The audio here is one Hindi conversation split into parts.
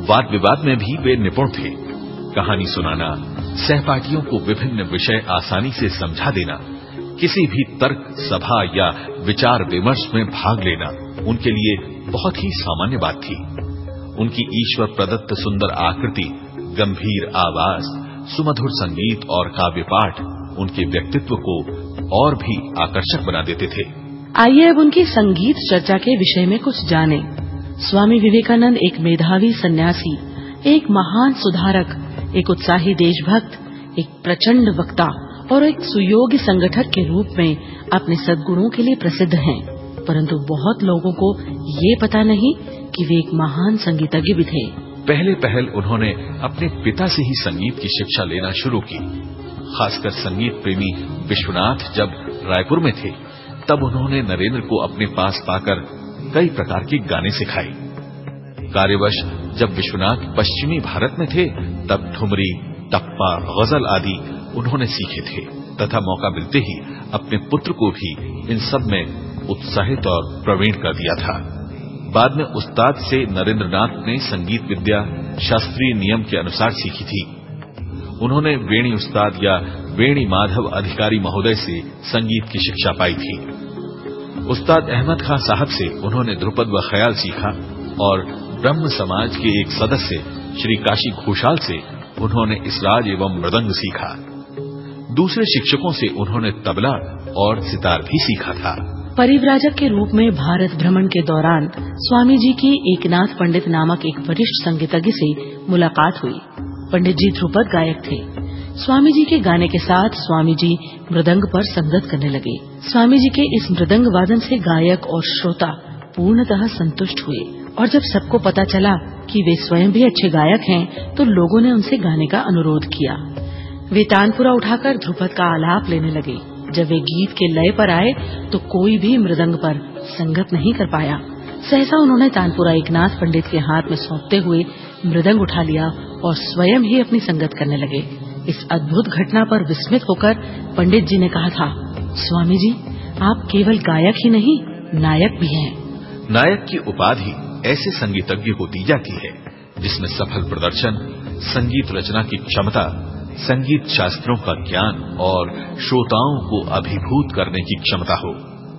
वाद विवाद में भी वे निपुण थे। कहानी सुनाना, सहपाठियों को विभिन्न विषय आसानी से समझा देना, किसी भी तर्क सभा या विचार विमर्श में भाग लेना उनके लिए बहुत ही सामान्य बात थी। उनकी ईश्वर प्रदत्त सुंदर आकृति, गंभीर आवाज, सुमधुर संगीत और काव्य पाठ उनके व्यक्तित्व को और भी आकर्षक बना देते थे। आइए अब उनकी संगीत चर्चा के विषय में कुछ जानें। स्वामी विवेकानंद एक मेधावी सन्यासी, एक महान सुधारक, एक उत्साही देशभक्त, एक प्रचंड वक्ता और एक सुयोग्य संगठक के रूप में अपने सद्गुणों के लिए प्रसिद्ध हैं। परंतु बहुत लोगों को ये पता नहीं कि वे एक महान संगीतज्ञ भी थे। पहले उन्होंने अपने पिता से ही संगीत की शिक्षा लेना शुरू की। खासकर संगीत प्रेमी विश्वनाथ जब रायपुर में थे तब उन्होंने नरेंद्र को अपने पास पाकर कई प्रकार के गाने सिखाए। कार्यवश जब विश्वनाथ पश्चिमी भारत में थे तब ठुमरी, टप्पा, गजल आदि उन्होंने सीखे थे तथा मौका मिलते ही अपने पुत्र को भी इन सब में उत्साहित और प्रवीण कर दिया था। बाद में उस्ताद से नरेंद्रनाथ ने संगीत विद्या शास्त्रीय नियम के अनुसार सीखी थी। उन्होंने वेणी उस्ताद या वेणी माधव अधिकारी महोदय से संगीत की शिक्षा पाई थी। उस्ताद अहमद खां साहब से उन्होंने ध्रुपद व ख्याल सीखा और ब्रह्म समाज के एक सदस्य श्री काशी घोषाल से उन्होंने इसराज एवं मृदंग सीखा। दूसरे शिक्षकों से उन्होंने तबला और सितार भी सीखा था। परिव्राजक के रूप में भारत भ्रमण के दौरान स्वामी जी की एकनाथ पंडित नामक एक वरिष्ठ संगीतज्ञ से मुलाकात हुई। पंडित जी ध्रुपद गायक थे। स्वामी जी के गाने के साथ स्वामी जी मृदंग पर संगत करने लगे। स्वामी जी के इस मृदंग वादन से गायक और श्रोता पूर्णतः संतुष्ट हुए और जब सबको पता चला कि वे स्वयं भी अच्छे गायक हैं तो लोगों ने उनसे गाने का अनुरोध किया। वे तानपुरा उठाकर ध्रुपद का आलाप लेने लगे। जब वे गीत के लय पर आए तो कोई भी मृदंग पर संगत नहीं कर पाया। सहसा उन्होंने तानपुरा एकनाथ पंडित के हाथ में सौंपते हुए मृदंग उठा लिया और स्वयं ही अपनी संगत करने लगे। इस अद्भुत घटना पर विस्मित होकर पंडित जी ने कहा था, स्वामी जी, आप केवल गायक ही नहीं, नायक भी हैं। नायक की उपाधि ऐसे संगीतज्ञ को दी जाती है जिसमें सफल प्रदर्शन, संगीत रचना की क्षमता, संगीत शास्त्रों का ज्ञान और श्रोताओं को अभिभूत करने की क्षमता हो।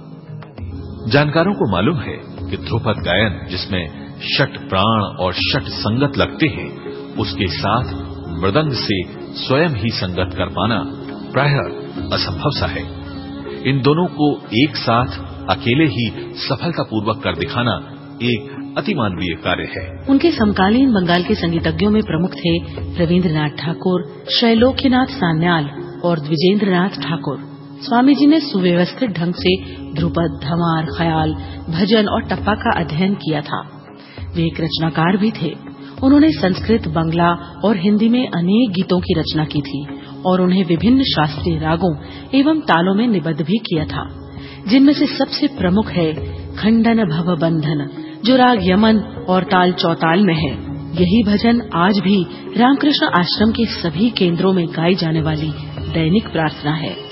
जानकारों को मालूम है कि ध्रुपद गायन जिसमें षट प्राण और षट संगत लगते हैं, उसके साथ मृदंग से स्वयं ही संगत कर पाना प्रायः असंभव सा है। इन दोनों को एक साथ अकेले ही सफलतापूर्वक कर दिखाना एक अतिमानवीय कार्य है। उनके समकालीन बंगाल के संगीतज्ञों में प्रमुख थे रविन्द्रनाथ ठाकुर, शैलोक्यनाथ सान्याल और द्विजेंद्रनाथ ठाकुर। स्वामी जी ने सुव्यवस्थित ढंग से ध्रुपद, धमार, ख्याल, भजन और टप्पा का अध्ययन किया था। वे एक रचनाकार भी थे। उन्होंने संस्कृत, बंगला और हिंदी में अनेक गीतों की रचना की थी और उन्हें विभिन्न शास्त्रीय रागों एवं तालों में निबद्ध भी किया था, जिनमें से सबसे प्रमुख है खंडन भव बंधन, जो राग यमन और ताल चौताल में है। यही भजन आज भी रामकृष्ण आश्रम के सभी केंद्रों में गाई जाने वाली दैनिक प्रार्थना है।